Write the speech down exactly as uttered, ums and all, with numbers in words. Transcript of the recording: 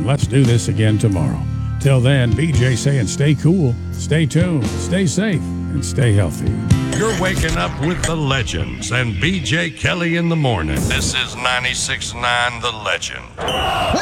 and let's do this again tomorrow. Till then, B J saying stay cool, stay tuned, stay safe, and stay healthy. You're waking up with the legends and B J Kelly in the morning. This is ninety-six point nine The Legend.